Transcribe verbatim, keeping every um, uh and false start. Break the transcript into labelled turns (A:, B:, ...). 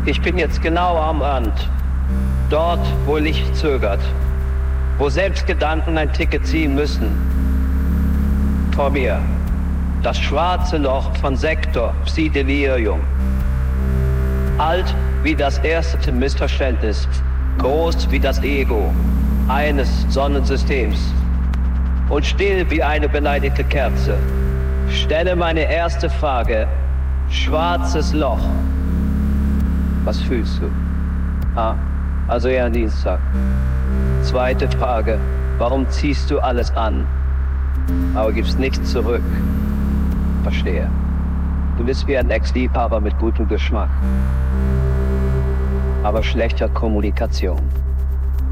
A: Ich bin jetzt genau am Rand. Dort, wo Licht zögert. Wo selbst Gedanken ein Ticket ziehen müssen. Vor mir. Das schwarze Loch von Sektor Psi Delirium. Alt wie das erste Missverständnis. Groß wie das Ego eines Sonnensystems. Und still wie eine beleidigte Kerze. Stelle meine erste Frage. Schwarzes Loch. Was fühlst du? Ah, also eher Dienstag. Zweite Frage. Warum ziehst du alles an, aber gibst nichts zurück? Verstehe. Du bist wie ein Ex-Liebhaber mit gutem Geschmack, aber schlechter Kommunikation.